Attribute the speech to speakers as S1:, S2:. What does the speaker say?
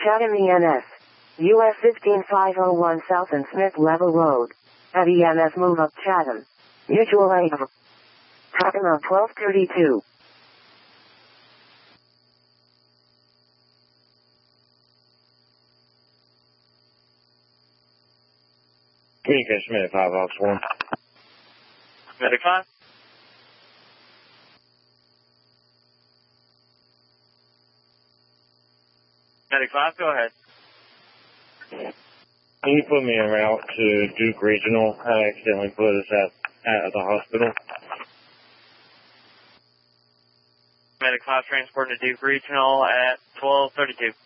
S1: Chatham EMS. US 15501 South and Smith Level Road. At EMS move up Chatham. Mutual aid. Happen on 1232.
S2: Communication Medic 5 Ops 1.
S3: Medic 5? Medic 5, go ahead.
S2: Can you put me en route to Duke Regional? I accidentally put us at the hospital.
S3: Medic 5 transporting to Duke Regional at 1232.